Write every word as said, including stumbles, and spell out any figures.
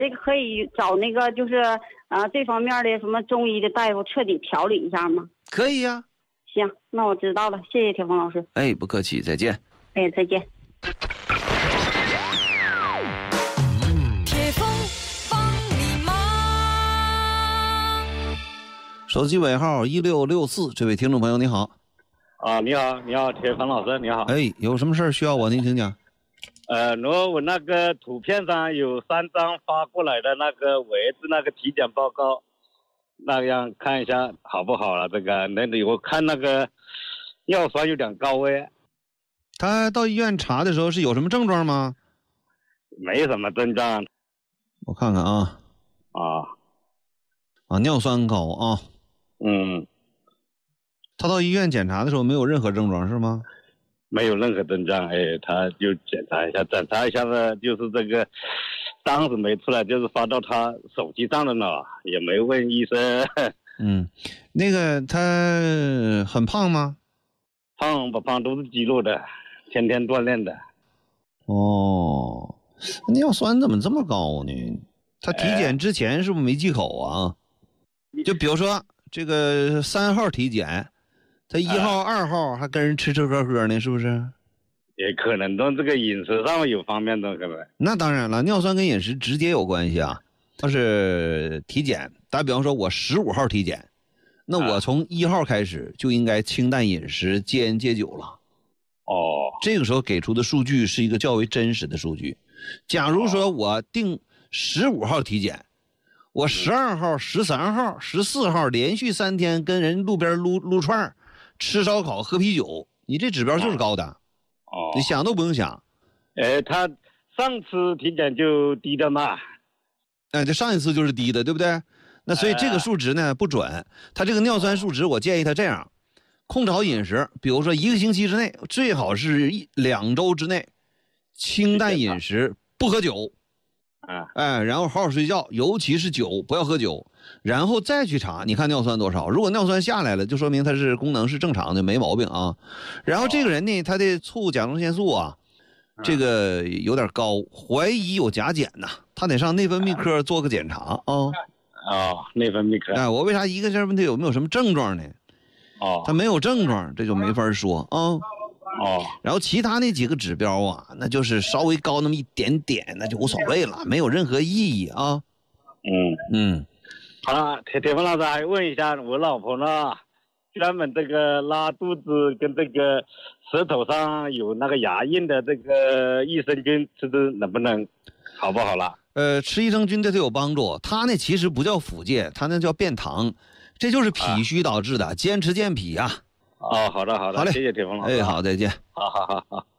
这个可以找那个就是呃这方面的什么中医的大夫彻底调理一下吗？ 可以呀、啊。 行，那我知道了，谢谢铁峰老师。 哎，不客气，再见。 哎，再见。 铁峰帮你忙。 手机尾号一六六四，这位听众朋友你好。 啊，你好，你好，铁峰老师，你好。 哎，有什么事需要我您请讲？ 呃，如果我那个图片上有三张发过来的那个我儿子那个体检报告，那样看一下好不好了？这个，那你我看那个尿酸有点高哎。 他到医院查的时候是有什么症状吗？ 没什么症状。 我看看啊。 啊。 啊，尿酸高啊。 嗯。 他到医院检查的时候没有任何症状是吗？ 没有任何症状，哎，他就检查一下，检查一下呢，就是这个当时没出来，就是发到他手机上的呢，也没问医生。 嗯，那个他很胖吗？ 胖不胖都是肌肉的，天天锻炼的。 哦，尿酸怎么这么高呢？他体检之前是不是没忌口啊？哎、就比如说这个三号体检。他一号、啊、二号还跟人吃吃喝喝呢，是不是？ 也可能跟这个饮食上有方面的可能。 那当然了，尿酸跟饮食直接有关系啊。要是体检，打比方说我十五号体检，那我从一号开始就应该清淡饮食、戒烟戒酒了。 哦， 这个时候给出的数据是一个较为真实的数据。假如说我定十五号体检，我十二号、十三号、十四号连续三天跟人路边撸撸串吃烧烤喝啤酒，你这指标就是高的。 哦， 你想都不用想。 哎，他上次体检就低的嘛。 哎，这上一次就是低的，对不对？那所以这个数值呢不准。他这个尿酸数值，我建议他这样，控制好饮食，比如说一个星期之内，最好是一两周之内，清淡饮食，不喝酒。 啊， 哎，然后好好睡觉，尤其是酒不要喝酒，然后再去查，你看尿酸多少。如果尿酸下来了，就说明他是功能是正常的，没毛病啊。然后这个人呢，他的促甲状腺素啊，这个有点高，怀疑有甲减呐，他得上内分泌科做个检查啊。哦， 内分泌科。 哎，我为啥一个劲儿问他有没有什么症状呢？ 哦， 他没有症状，这就没法说啊。 哦， 然后其他那几个指标啊，那就是稍微高那么一点点，那就无所谓了，没有任何意义啊。 嗯嗯， 好了，铁铁峰老师还问一下，我老婆呢，专门这个拉肚子跟这个舌头上有那个牙印的这个益生菌，吃的能不能好不好了？ 呃，吃益生菌对它有帮助，它那其实不叫腹泻，它那叫便溏，这就是脾虚导致的，坚持健脾啊。 哦，好的好的， 好嘞， 谢谢铁峰老师。 哎，好，再见。 好好好好。